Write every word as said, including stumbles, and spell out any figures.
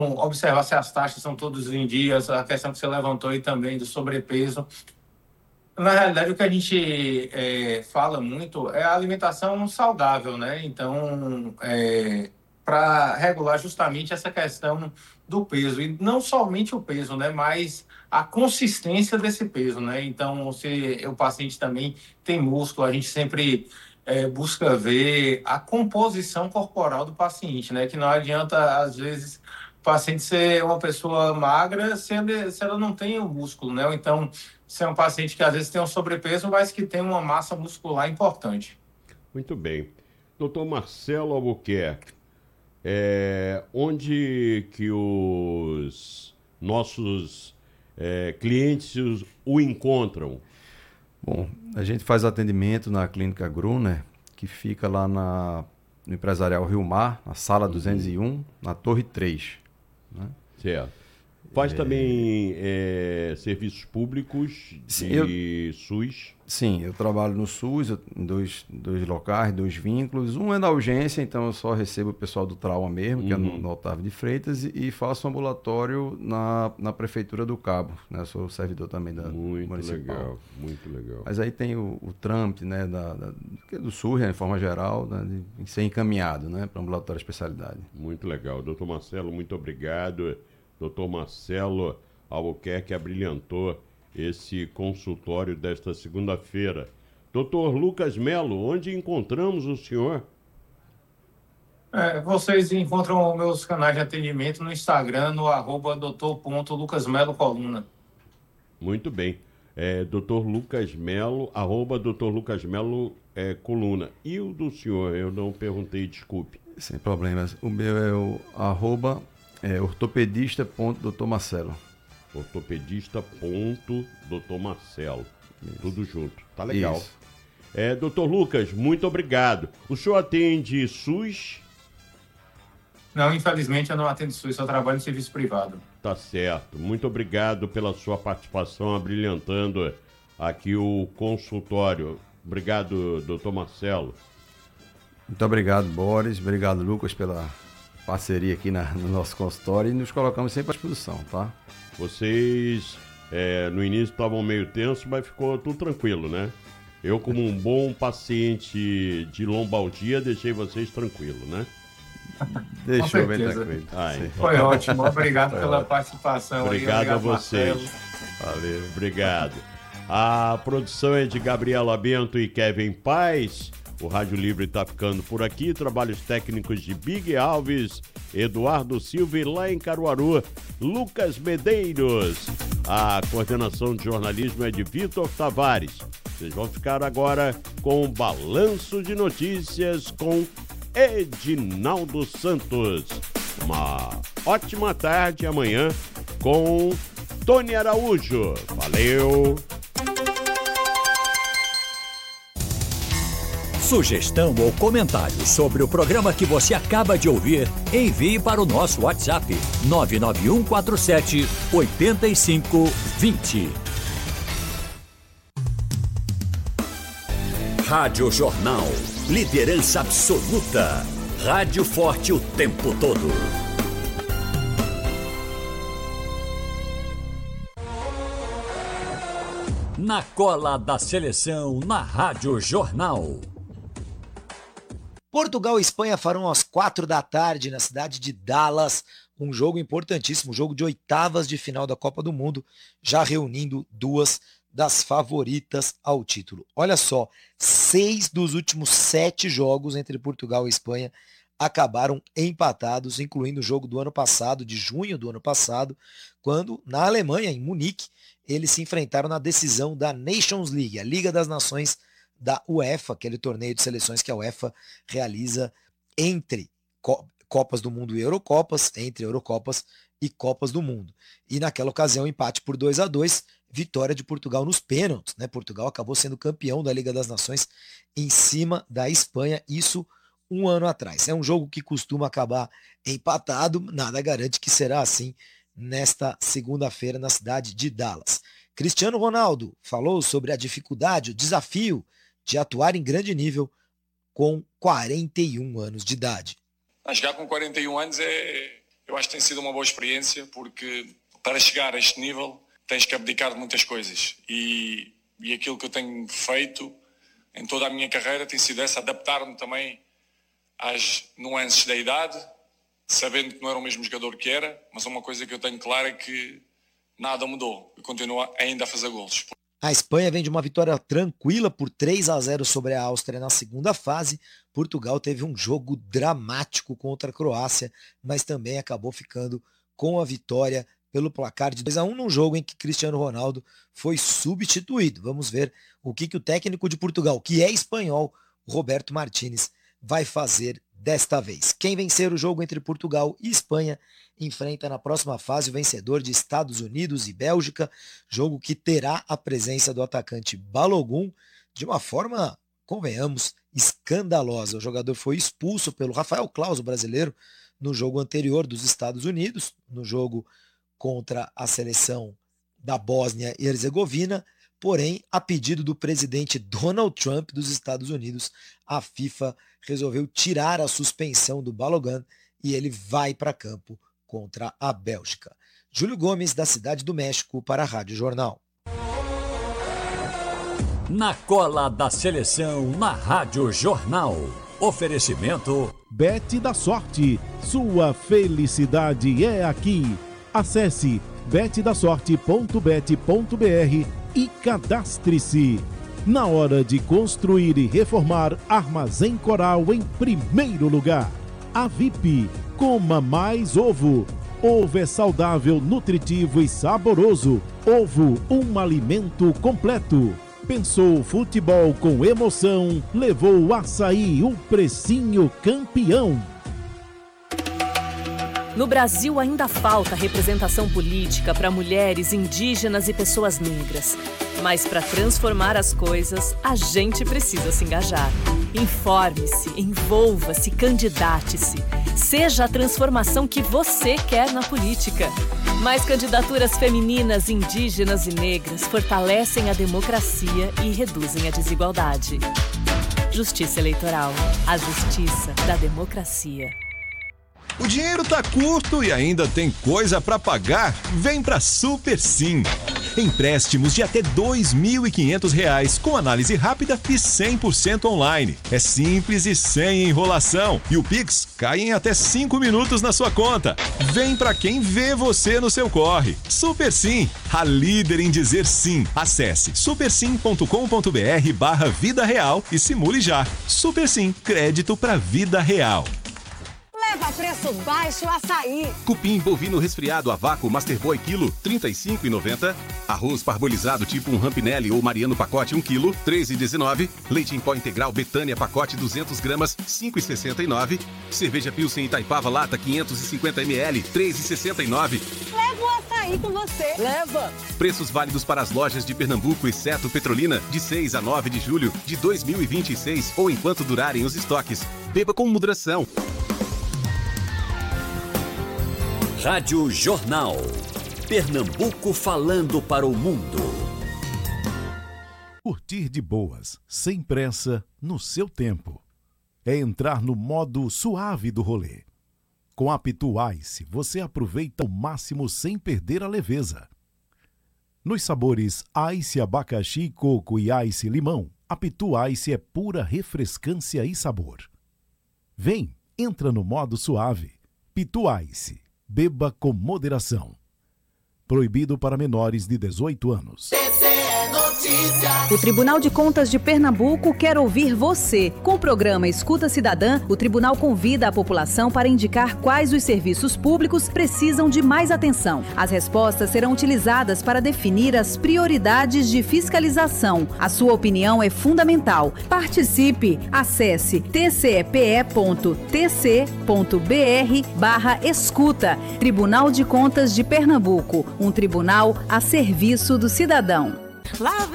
observar se as taxas são todos em dias, a questão que você levantou aí também do sobrepeso. Na realidade, o que a gente é, fala muito é a alimentação saudável, né? Então, é, para regular justamente essa questão do peso, e não somente o peso, né? Mas a consistência desse peso, né? Então, se o paciente também tem músculo, a gente sempre é, busca ver a composição corporal do paciente, né? Que não adianta, às vezes, o paciente ser uma pessoa magra se ela, se ela não tem o músculo, né? Ou então, se é um paciente que às vezes tem um sobrepeso, mas que tem uma massa muscular importante. Muito bem. Doutor Marcelo Albuquerque, é, onde que os nossos é, clientes o encontram? Bom, a gente faz atendimento na Clínica Gruner, que fica lá na, no Empresarial Rio Mar, na sala uhum. duzentos e um, na Torre três. Né? Certo. Faz é... também é, serviços públicos de eu, SUS? Sim, eu trabalho no SUS, em dois, dois locais, dois vínculos. Um é na urgência, então eu só recebo o pessoal do trauma mesmo, que uhum. é no, no Otávio de Freitas, e, e faço um ambulatório na, na Prefeitura do Cabo. Né? Eu sou servidor também da muito municipal. Legal, muito legal. Mas aí tem o, o trâmite, né, da, da, do SUS, né, de forma geral, né, de, de ser encaminhado, né, para ambulatório de especialidade. Muito legal. Doutor Marcelo, muito obrigado. Doutor Marcelo Albuquerque abrilhantou esse consultório desta segunda-feira. Doutor Lucas Melo, onde encontramos o senhor? É, vocês encontram meus canais de atendimento no Instagram, no arroba doutor.lucasmelocoluna. Muito bem. É, doutor Lucas Melo, arroba doutor Lucas Melo é, coluna. E o do senhor? Eu não perguntei, desculpe. Sem problemas. O meu é o arroba é, ortopedista.doutor Marcelo. Ortopedista.doutor Marcelo. Isso. Tudo junto. Tá legal. Isso. É, doutor Lucas, muito obrigado. O senhor atende SUS? Não, infelizmente eu não atendo SUS, eu trabalho em serviço privado. Tá certo. Muito obrigado pela sua participação, abrilhantando aqui o consultório. Obrigado, doutor Marcelo. Muito obrigado, Boris. Obrigado, Lucas, pela parceria aqui na, no nosso consultório, e nos colocamos sempre à disposição, tá? Vocês, é, no início estavam meio tensos, mas ficou tudo tranquilo, né? Eu, como um bom paciente de lombalgia, deixei vocês tranquilos, né? Deixou bem tranquilo. Ai. Foi ótimo, obrigado Foi pela ótimo. participação. Obrigado, obrigado a vocês. Marcelo. Valeu, obrigado. A produção é de Gabriela Bento e Kevin Paz. O Rádio Livre está ficando por aqui. Trabalhos técnicos de Big Alves, Eduardo Silva e lá em Caruaru, Lucas Medeiros. A coordenação de jornalismo é de Vitor Tavares. Vocês vão ficar agora com o Balanço de Notícias com Edinaldo Santos. Uma ótima tarde amanhã com Tony Araújo. Valeu! Sugestão ou comentário sobre o programa que você acaba de ouvir, envie para o nosso WhatsApp nove nove um quatro sete oito cinco dois zero. Rádio Jornal. Liderança absoluta. Rádio forte o tempo todo. Na cola da seleção, na Rádio Jornal. Portugal e Espanha farão às quatro da tarde na cidade de Dallas, um jogo importantíssimo, um jogo de oitavas de final da Copa do Mundo, já reunindo duas das favoritas ao título. Olha só, seis dos últimos sete jogos entre Portugal e Espanha acabaram empatados, incluindo o jogo do ano passado, de junho do ano passado, quando na Alemanha, em Munique, eles se enfrentaram na decisão da Nations League, a Liga das Nações da UEFA, aquele torneio de seleções que a UEFA realiza entre Copas do Mundo e Eurocopas, entre Eurocopas e Copas do Mundo. E naquela ocasião, empate por dois a dois, vitória de Portugal nos pênaltis, né? Portugal acabou sendo campeão da Liga das Nações em cima da Espanha, isso um ano atrás. É um jogo que costuma acabar empatado, nada garante que será assim nesta segunda-feira na cidade de Dallas. Cristiano Ronaldo falou sobre a dificuldade, o desafio de atuar em grande nível com quarenta e um anos de idade. Chegar com quarenta e um anos é, Eu acho que tem sido uma boa experiência, porque para chegar a este nível tens que abdicar de muitas coisas. E, e aquilo que eu tenho feito em toda a minha carreira tem sido essa, adaptar-me também às nuances da idade, sabendo que não era o mesmo jogador que era, mas uma coisa que eu tenho clara é que nada mudou. Eu continuo ainda a fazer golos. A Espanha vem de uma vitória tranquila por três a zero sobre a Áustria na segunda fase. Portugal teve um jogo dramático contra a Croácia, mas também acabou ficando com a vitória pelo placar de dois a um num jogo em que Cristiano Ronaldo foi substituído. Vamos ver o que, que o técnico de Portugal, que é espanhol, Roberto Martínez, vai fazer desta vez. Quem vencer o jogo entre Portugal e Espanha enfrenta na próxima fase o vencedor de Estados Unidos e Bélgica, jogo que terá a presença do atacante Balogun de uma forma, convenhamos, escandalosa. O jogador foi expulso pelo Rafael Claus, o brasileiro, no jogo anterior dos Estados Unidos, no jogo contra a seleção da Bósnia e Herzegovina, porém, a pedido do presidente Donald Trump dos Estados Unidos, a FIFA resolveu tirar a suspensão do Balogun e ele vai para campo contra a Bélgica. Júlio Gomes, da Cidade do México, para a Rádio Jornal. Na cola da seleção, na Rádio Jornal. Oferecimento Bet da Sorte. Sua felicidade é aqui. Acesse bet da sorte ponto bet ponto b r e cadastre-se. Na hora de construir e reformar, Armazém Coral em primeiro lugar. A V I P, coma mais ovo. Ovo é saudável, nutritivo e saboroso. Ovo, um alimento completo. Pensou futebol com emoção, levou o Açaí, o precinho campeão. No Brasil ainda falta representação política para mulheres, indígenas e pessoas negras. Mas para transformar as coisas, a gente precisa se engajar. Informe-se, envolva-se, candidate-se. Seja a transformação que você quer na política. Mais candidaturas femininas, indígenas e negras fortalecem a democracia e reduzem a desigualdade. Justiça Eleitoral. A justiça da democracia. O dinheiro tá curto e ainda tem coisa para pagar? Vem pra Super Sim. Empréstimos de até dois mil e quinhentos reais com análise rápida e cem por cento online. É simples e sem enrolação. E o Pix cai em até cinco minutos na sua conta. Vem pra quem vê você no seu corre. Super Sim, a líder em dizer sim. Acesse supersim ponto com ponto b r barra vida real e simule já. Super Sim, crédito pra vida real. Leva preço baixo Açaí. Cupim bovino resfriado a vácuo Master Boy quilo, trinta e cinco reais e noventa centavos. Arroz parbolizado tipo um Rampinelli ou Mariano pacote um quilo, três reais e dezenove centavos. Leite em pó integral Betânia pacote duzentas gramas, cinco reais e sessenta e nove centavos. Cerveja Pilsen Itaipava lata quinhentos e cinquenta mililitros, três reais e sessenta e nove centavos. Leva o Açaí com você. Leva. Preços válidos para as lojas de Pernambuco, exceto Petrolina, de seis a nove de julho de dois mil e vinte e seis ou enquanto durarem os estoques. Beba com moderação. Rádio Jornal. Pernambuco falando para o mundo. Curtir de boas, sem pressa, no seu tempo. É entrar no modo suave do rolê. Com a Pitu Ice, você aproveita ao máximo sem perder a leveza. Nos sabores Ice abacaxi, coco e Ice limão, a Pitu Ice é pura refrescância e sabor. Vem, entra no modo suave. Pitu Ice. Beba com moderação. Proibido para menores de dezoito anos. O Tribunal de Contas de Pernambuco quer ouvir você. Com o programa Escuta Cidadã, o tribunal convida a população para indicar quais os serviços públicos precisam de mais atenção. As respostas serão utilizadas para definir as prioridades de fiscalização. A sua opinião é fundamental. Participe. Acesse t c e p e ponto t c ponto b r barra escuta. Tribunal de Contas de Pernambuco. Um tribunal a serviço do cidadão. Lá